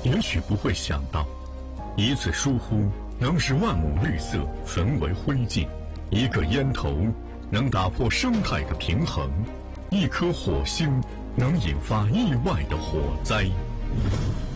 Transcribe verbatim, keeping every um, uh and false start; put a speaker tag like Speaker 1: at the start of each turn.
Speaker 1: 也许不会想到，一次疏忽能使万亩绿色焚为灰烬，一个烟头能打破生态的平衡，一颗火星能引发意外的火灾。